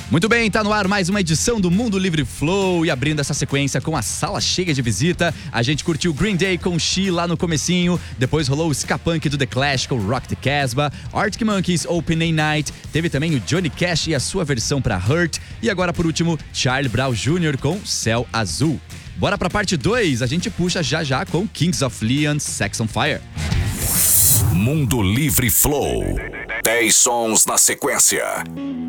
Muito bem, tá no ar mais uma edição do Mundo Livre Flow e abrindo essa sequência com a sala cheia de visita. A gente curtiu Green Day com She lá no comecinho, depois rolou o ska punk do The Clash com Rock the Casbah, Arctic Monkeys Open Night, teve também o Johnny Cash e a sua versão pra Hurt e agora por último Charlie Brown Jr. com Céu Azul. Bora pra parte 2, a gente puxa já com Kings of Leon, Sex on Fire. Mundo Livre Flow. 10 sons na sequência.